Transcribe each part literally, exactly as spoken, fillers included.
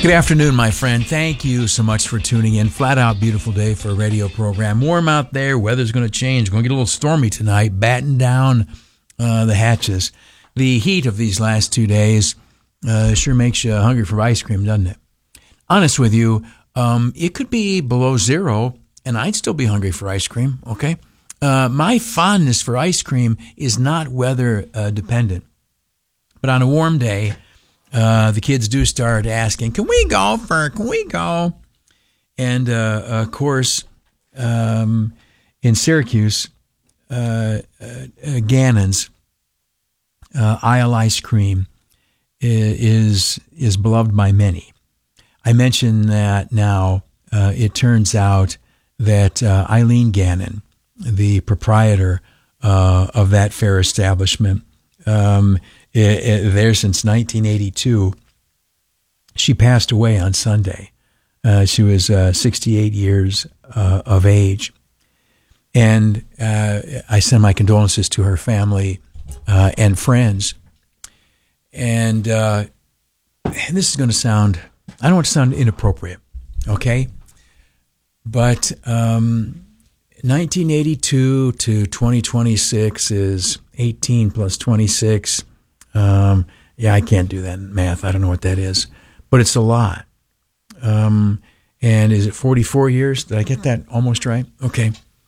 Good afternoon, my friend. Thank you so much for tuning in. Flat out beautiful day for a radio program. Warm out there. Weather's going to change. Going to get a little stormy tonight. Batten down uh, the hatches. The heat of these last two days uh, sure makes you hungry for ice cream, doesn't it? Honest with you, um, it could be below zero, and I'd still be hungry for ice cream, okay? Uh, my fondness for ice cream is not weather uh, dependent. But on a warm day, Uh, the kids do start asking, can we go for, can we go? And, uh, of course, um, in Syracuse, uh, uh, uh, Gannon's uh, Isle ice cream is is beloved by many. I mention that now. Uh, it turns out that uh, Eileen Gannon, the proprietor uh, of that fair establishment, um, It, it, there since nineteen eighty-two. She passed away on Sunday. Uh, she was uh, sixty-eight years uh, of age. And uh, I send my condolences to her family uh, and friends. And, uh, and this is going to sound, I don't want to sound inappropriate, okay? But um, nineteen eighty-two to twenty twenty-six is eighteen plus twenty-six. Um, yeah, I can't do that in math. I don't know what that is, but it's a lot. Um, and is it forty-four years? Did I get that almost right? Okay.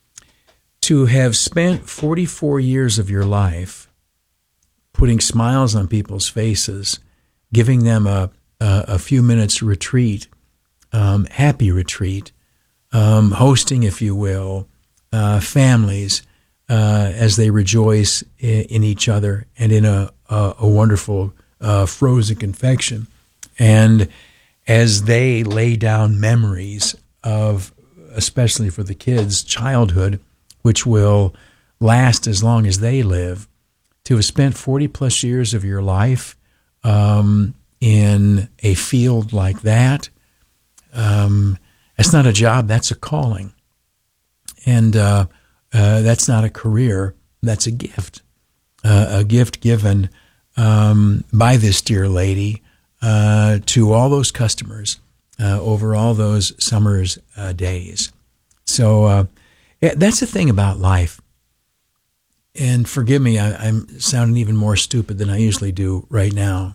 To have spent forty-four years of your life putting smiles on people's faces, giving them a, a, a few minutes retreat, um, happy retreat, um, hosting, if you will, uh, families, Uh, as they rejoice in, in each other and in a, a, a wonderful uh, frozen confection. And as they lay down memories of, especially for the kids, childhood, which will last as long as they live, to have spent forty plus years of your life um, in a field like that, um, that's not a job, that's a calling. And uh Uh, that's not a career, that's a gift, uh, a gift given um, by this dear lady uh, to all those customers uh, over all those summer's uh, days. So uh, yeah, that's the thing about life. And forgive me, I, I'm sounding even more stupid than I usually do right now.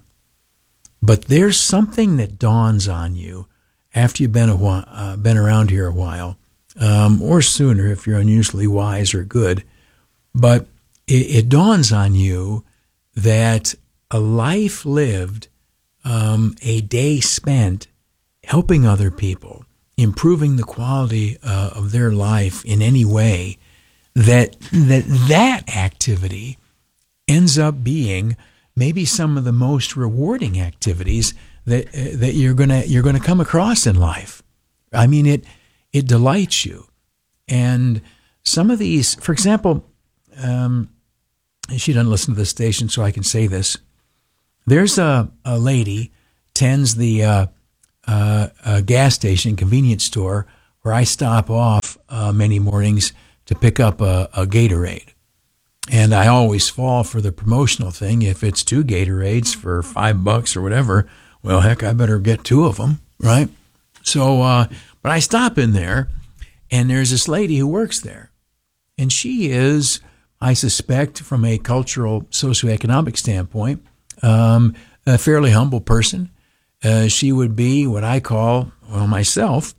But there's something that dawns on you after you've been, a while, uh, been around here a while. Um, or sooner if you're unusually wise or good. But it, it dawns on you that a life lived, um, a day spent helping other people, improving the quality uh, of their life in any way, that that that activity ends up being maybe some of the most rewarding activities that uh, that you're gonna you're gonna come across in life. I mean it. It delights you. And some of these, for example, um, she doesn't listen to the station, so I can say this. There's a, a lady tends the uh, uh, a gas station, convenience store, where I stop off uh, many mornings to pick up a, a Gatorade. And I always fall for the promotional thing. If it's two Gatorades for five bucks or whatever, well, heck, I better get two of them, right? So, uh, but I stop in there, and there's this lady who works there. And she is, I suspect, from a cultural, socioeconomic standpoint, um, a fairly humble person. Uh, she would be what I call, well, myself,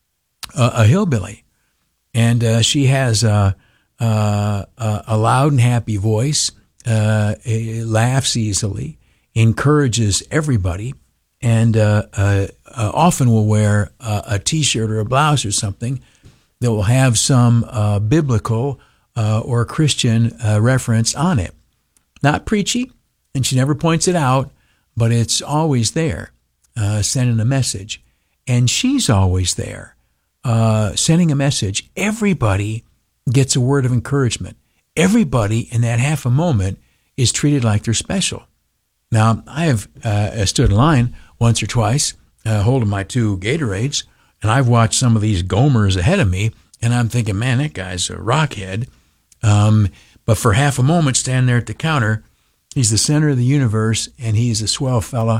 a, a hillbilly. And uh, she has a, a, a loud and happy voice, uh, laughs easily, encourages everybody, and uh, uh, uh, often will wear uh, a T-shirt or a blouse or something that will have some uh, biblical uh, or Christian uh, reference on it. Not preachy, and she never points it out, but it's always there, uh, sending a message. And she's always there, uh, sending a message. Everybody gets a word of encouragement. Everybody in that half a moment is treated like they're special. Now, I have uh, stood in line once or twice, uh, holding my two Gatorades, and I've watched some of these Gomers ahead of me, and I'm thinking, man, that guy's a rockhead. Um, but for half a moment, standing there at the counter, he's the center of the universe, and he's a swell fella,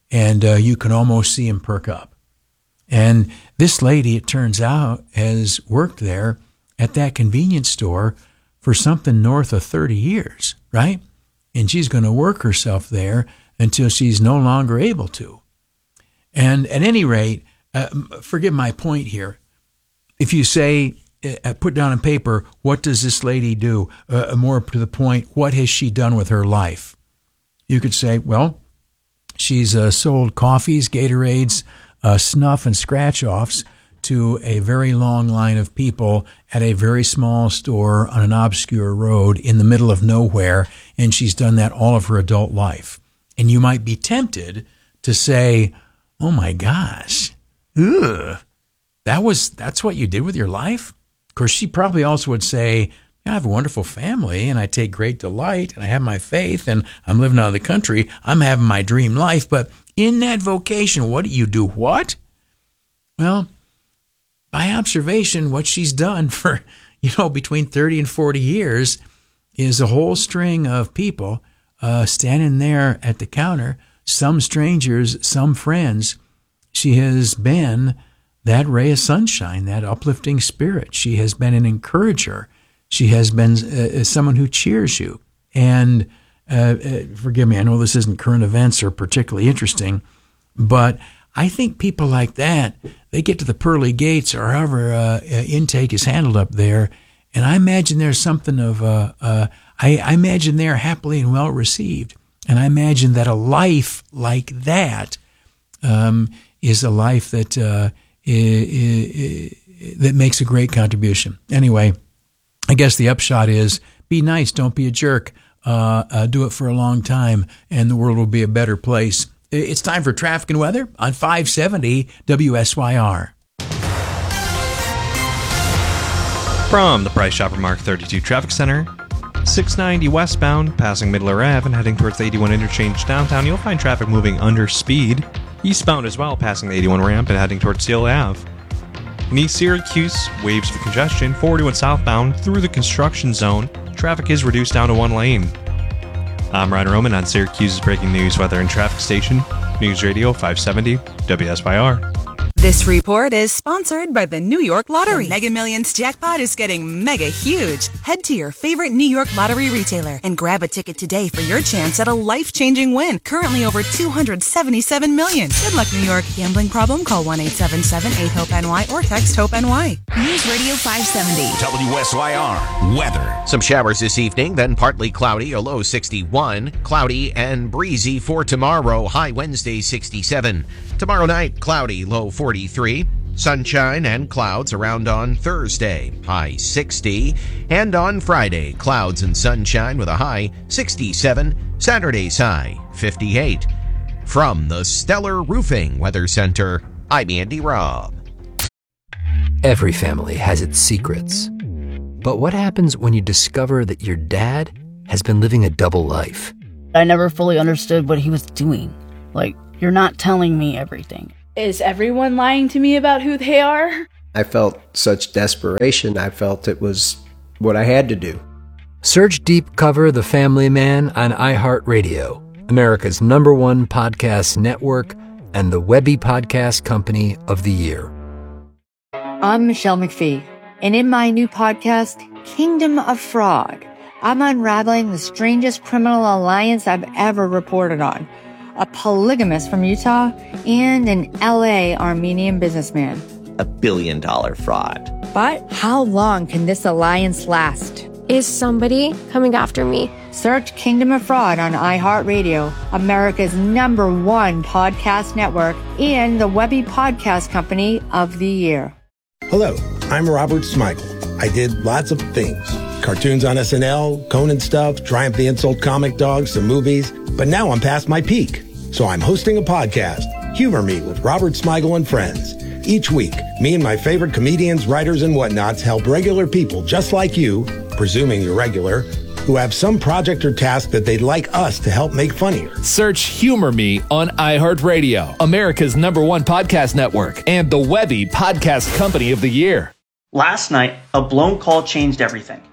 and uh, you can almost see him perk up. And this lady, it turns out, has worked there at that convenience store for something north of thirty years, right? And she's going to work herself there until she's no longer able to. And at any rate, uh, forgive my point here. If you say, uh, put down on paper, what does this lady do? Uh, more to the point, what has she done with her life? You could say, well, she's uh, sold coffees, Gatorades, uh, snuff, and scratch-offs to a very long line of people at a very small store on an obscure road in the middle of nowhere, and she's done that all of her adult life. And you might be tempted to say, oh my gosh, ugh, that was, that's what you did with your life? Of course, she probably also would say, I have a wonderful family, and I take great delight, and I have my faith, and I'm living out of the country. I'm having my dream life. But in that vocation, what do you do? What? Well, by observation, what she's done for, you know, between thirty and forty years is a whole string of people uh, standing there at the counter, some strangers, some friends. She has been that ray of sunshine, that uplifting spirit. She has been an encourager. She has been uh, someone who cheers you. And uh, uh, forgive me, I know this isn't current events or particularly interesting, but I think people like that, they get to the pearly gates or however uh, intake is handled up there, and I imagine there's something of, uh, uh, I, I imagine they're happily and well received. And I imagine that a life like that um, is a life that uh, I- I- that makes a great contribution. Anyway, I guess the upshot is be nice, don't be a jerk. Uh, uh, do it for a long time, and the world will be a better place. It's time for traffic and weather on five seventy W S Y R. From the Price Chopper Mark thirty-two Traffic Center, six ninety westbound, passing Midler Avenue and heading towards the eighty-one interchange downtown, you'll find traffic moving under speed. Eastbound as well, passing the eighty-one ramp and heading towards Steele Avenue. In East Syracuse, waves of congestion, forty-one southbound through the construction zone. Traffic is reduced down to one lane. I'm Ryder Roman on Syracuse's breaking news, weather, and traffic station, News Radio five seventy W S Y R. This report is sponsored by the New York Lottery. The Mega Millions jackpot is getting mega huge. Head to your favorite New York Lottery retailer and grab a ticket today for your chance at a life-changing win. Currently over two hundred seventy-seven million. Good luck, New York. Gambling problem? Call one eight seven seven eight hope N Y or text HOPE-NY. News Radio five seventy. W S Y R. Weather. Some showers this evening, then partly cloudy, a low sixty-one. Cloudy and breezy for tomorrow, high Wednesday sixty-seven. Tomorrow night, cloudy, low forty-three. Sunshine and clouds around on Thursday, high sixty. And on Friday, clouds and sunshine with a high sixty-seven. Saturday's high fifty-eight. From the Stellar Roofing Weather Center, I'm Andy Robb. Every family has its secrets. But what happens when you discover that your dad has been living a double life? I never fully understood what he was doing. Like, you're not telling me everything. Is everyone lying to me about who they are? I felt such desperation. I felt it was what I had to do. Search Deep Cover The Family Man on iHeartRadio, America's number one podcast network and the Webby Podcast Company of the Year. I'm Michelle McPhee, and in my new podcast, Kingdom of Fraud, I'm unraveling the strangest criminal alliance I've ever reported on. A polygamist from Utah and an L A Armenian businessman. A billion dollar fraud. But how long can this alliance last? Is somebody coming after me? Search Kingdom of Fraud on iHeartRadio, America's number one podcast network, and the Webby Podcast Company of the Year. Hello, I'm Robert Smigel. I did lots of things. Cartoons on S N L, Conan stuff, Triumph the Insult Comic Dogs, some movies. But now I'm past my peak. So I'm hosting a podcast, Humor Me with Robert Smigel and Friends. Each week, me and my favorite comedians, writers, and whatnots help regular people just like you, presuming you're regular, who have some project or task that they'd like us to help make funnier. Search Humor Me on iHeartRadio, America's number one podcast network, and the Webby Podcast Company of the Year. Last night, a blown call changed everything.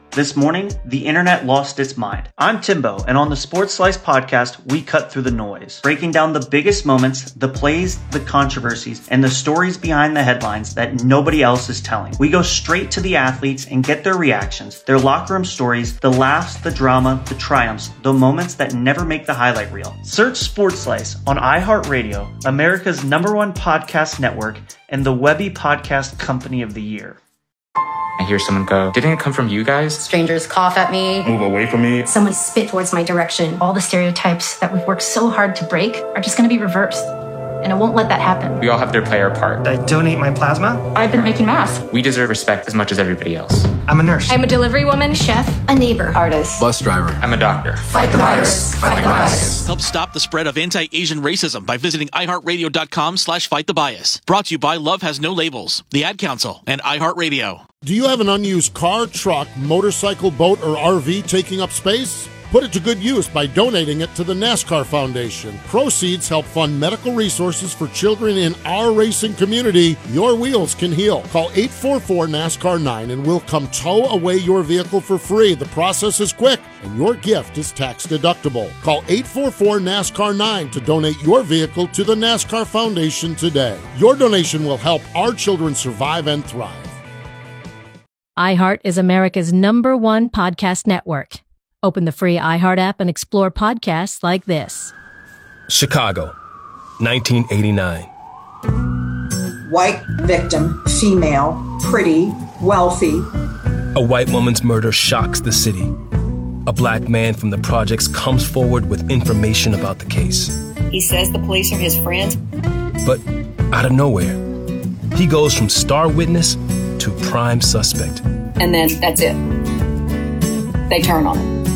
This morning, the internet lost its mind. I'm Timbo, and on the Sports Slice podcast, we cut through the noise, breaking down the biggest moments, the plays, the controversies, and the stories behind the headlines that nobody else is telling. We go straight to the athletes and get their reactions, their locker room stories, the laughs, the drama, the triumphs, the moments that never make the highlight reel. Search Sports Slice on iHeartRadio, America's number one podcast network, and the Webby Podcast Company of the Year. I hear someone go, didn't it come from you guys? Strangers cough at me. Move away from me. Someone spit towards my direction. All the stereotypes that we've worked so hard to break are just going to be reversed. And I won't let that happen. We all have to play our part. I donate my plasma. I've been making masks. We deserve respect as much as everybody else. I'm a nurse. I'm a delivery woman, chef, a neighbor, artist, Bus driver. I'm a doctor. Fight the virus. Fight the bias. Help stop the spread of anti-Asian racism by visiting iHeartRadio.com slash fight the bias. Brought to you by Love Has No Labels, the Ad Council, and iHeartRadio. Do you have an unused car, truck, motorcycle, boat, or R V taking up space? Put it to good use by donating it to the NASCAR Foundation. Proceeds help fund medical resources for children in our racing community. Your wheels can heal. Call eight four four NASCAR nine and we'll come tow away your vehicle for free. The process is quick and your gift is tax deductible. Call eight four four NASCAR nine to donate your vehicle to the NASCAR Foundation today. Your donation will help our children survive and thrive. iHeart is America's number one podcast network. Open the free iHeart app and explore podcasts like this. Chicago, nineteen eighty-nine. White victim, female, pretty, wealthy. A white woman's murder shocks the city. A black man from the projects comes forward with information about the case. He says the police are his friends. But out of nowhere, he goes from star witness to prime suspect. And then that's it. They turn on him.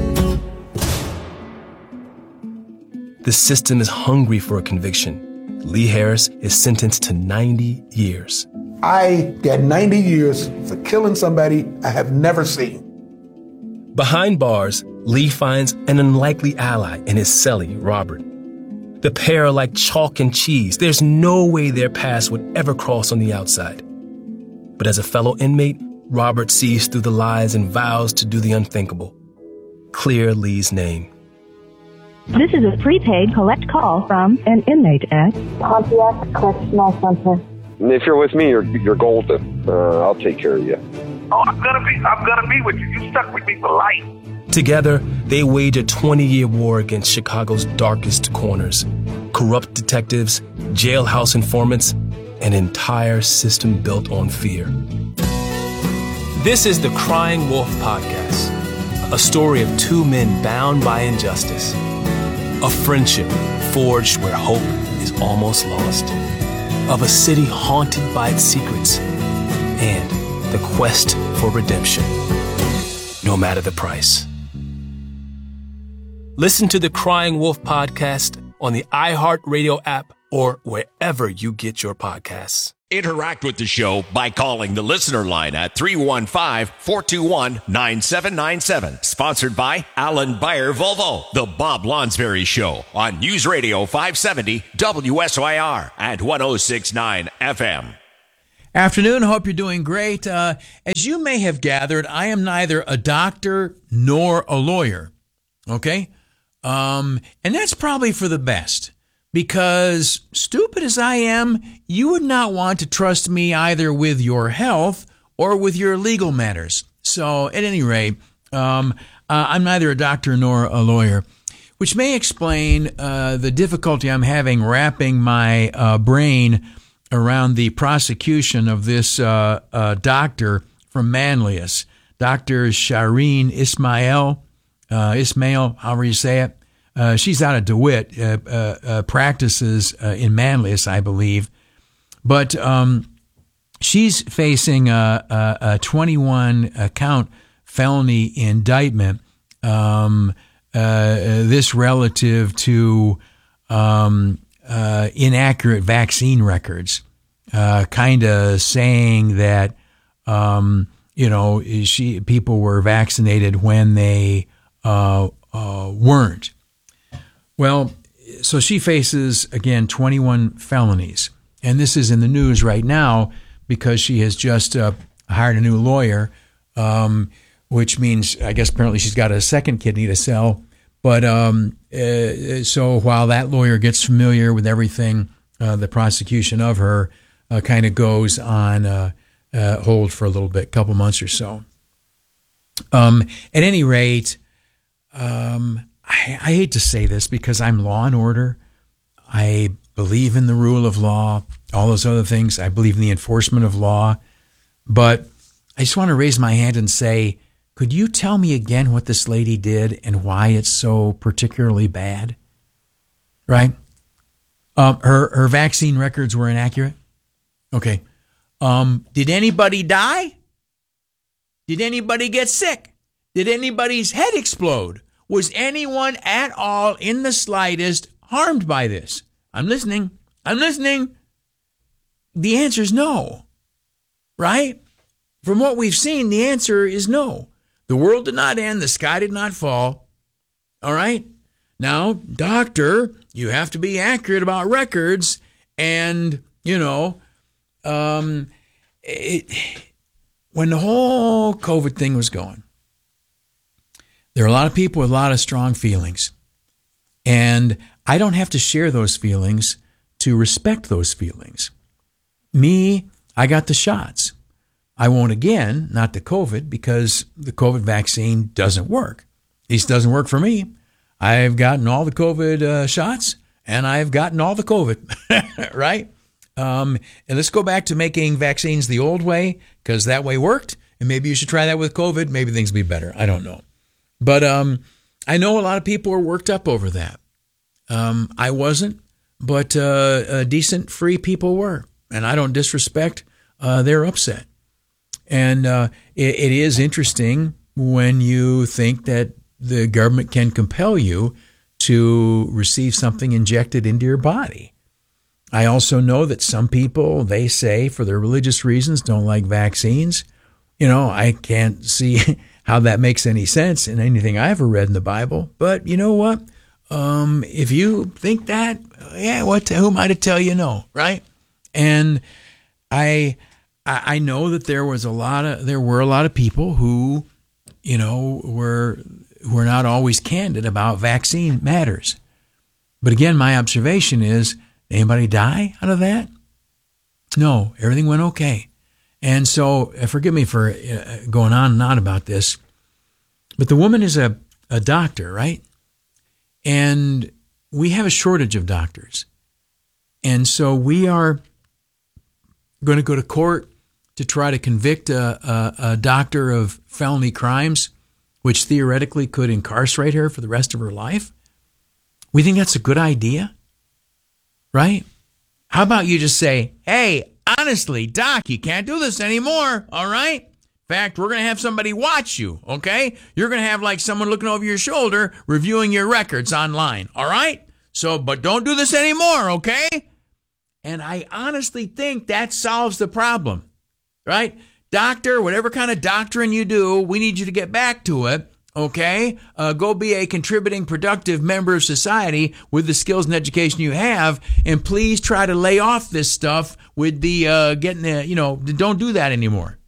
The system is hungry for a conviction. Lee Harris is sentenced to ninety years. I got ninety years for killing somebody I have never seen. Behind bars, Lee finds an unlikely ally in his cellie, Robert. The pair are like chalk and cheese. There's no way their paths would ever cross on the outside. But as a fellow inmate, Robert sees through the lies and vows to do the unthinkable. Clear Lee's name. This is a prepaid collect call from an inmate at Pontiac Correctional Center. If you're with me, you're you're golden. Uh, I'll take care of you. Oh, I'm gonna be I'm gonna be with you. You stuck with me for life. Together, they wage a twenty-year war against Chicago's darkest corners. Corrupt detectives, jailhouse informants, an entire system built on fear. This is the Crying Wolf Podcast, a story of two men bound by injustice. A friendship forged where hope is almost lost. Of a city haunted by its secrets. And the quest for redemption, no matter the price. Listen to the Crying Wolf Podcast on the iHeartRadio app or wherever you get your podcasts. Interact with the show by calling the listener line at three one five, four two one, nine seven nine seven. Sponsored by Alan Bayer Volvo, The Bob Lonsberry Show on News Radio five seventy W S Y R and one oh six point nine F M. Afternoon. Hope you're doing great. Uh, as you may have gathered, I am neither a doctor nor a lawyer. Okay? Um, and that's probably for the best. Because, stupid as I am, you would not want to trust me either with your health or with your legal matters. So, at any rate, um, uh, I'm neither a doctor nor a lawyer, which may explain uh, the difficulty I'm having wrapping my uh, brain around the prosecution of this uh, uh, doctor from Manlius, Doctor Shireen Ismail, uh, Ismail, however you say it. Uh, she's out of DeWitt, uh, uh, uh, practices uh, in Manlius, I believe. But um, she's facing a, a, a twenty-one count felony indictment, um, uh, this relative to um, uh, inaccurate vaccine records, uh, kind of saying that, um, you know, she people were vaccinated when they uh, uh, weren't. Well, so she faces, again, twenty-one felonies. And this is in the news right now because she has just uh, hired a new lawyer um, which means, I guess, apparently she's got a second kidney to sell. But um, uh, so while that lawyer gets familiar with everything, uh, the prosecution of her uh, kind of goes on uh, uh, hold for a little bit, couple months or so. Um, at any rate, um, I, I hate to say this because I'm law and order. I believe in the rule of law, all those other things. I believe in the enforcement of law. But I just want to raise my hand and say, could you tell me again what this lady did and why it's so particularly bad? Right? Um, her, her vaccine records were inaccurate. Okay. Um, did anybody die? Did anybody get sick? Did anybody's head explode? Was anyone at all in the slightest harmed by this? I'm listening. I'm listening. The answer is no. Right? From what we've seen, the answer is no. The world did not end. The sky did not fall. All right? Now, doctor, you have to be accurate about records. And, you know, um, it, when the whole COVID thing was going, there are a lot of people with a lot of strong feelings. And I don't have to share those feelings to respect those feelings. Me, I got the shots. I won't again, not the COVID, because the COVID vaccine doesn't work. At least doesn't work for me. I've gotten all the COVID uh, shots, and I've gotten all the COVID, right? Um, and let's go back to making vaccines the old way, because that way worked, and maybe you should try that with COVID. Maybe things will be better. I don't know. But um, I know a lot of people are worked up over that. Um, I wasn't, but uh, uh, decent, free people were, and I don't disrespect uh, their upset. And uh, it, it is interesting when you think that the government can compel you to receive something injected into your body. I also know that some people, they say, for their religious reasons, don't like vaccines. You know, I can't see how that makes any sense in anything I ever read in the Bible. But you know what? Um, if you think that, yeah, what? Who am I to tell you no, right? And I... I know that there was a lot of there were a lot of people who, you know, were were not always candid about vaccine matters. But again, my observation is, anybody die out of that? No, everything went okay. And so, forgive me for going on and on about this, but the woman is a, a doctor, right? And we have a shortage of doctors. And so we are going to go to court to try to convict a, a, a doctor of felony crimes, which theoretically could incarcerate her for the rest of her life. We think that's a good idea, right? How about you just say, hey, honestly, doc, you can't do this anymore, all right? In fact, we're going to have somebody watch you, okay? You're going to have like someone looking over your shoulder reviewing your records online, all right? So, but don't do this anymore, okay? And I honestly think that solves the problem. Right? Doctor, whatever kind of doctoring you do, we need you to get back to it, okay? Uh, go be a contributing, productive member of society with the skills and education you have, and please try to lay off this stuff with the uh, getting the, you know, don't do that anymore.